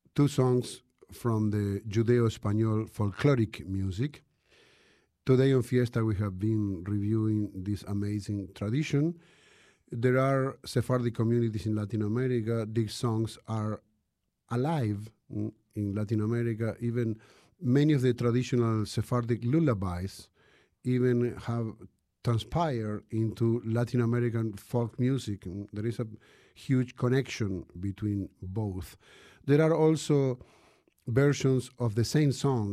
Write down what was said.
two songs from the Judeo-Espanol folkloric music. Today on Fiesta we have been reviewing this amazing tradition. There are Sephardic communities in Latin America. These songs are alive in Latin America. Even many of the traditional Sephardic lullabies even have transpired into Latin American folk music. There is a huge connection between both. There are also versions of the same song